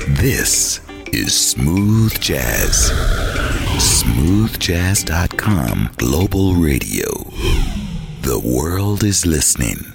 This is Smooth Jazz. SmoothJazz.com Global Radio. The world is listening.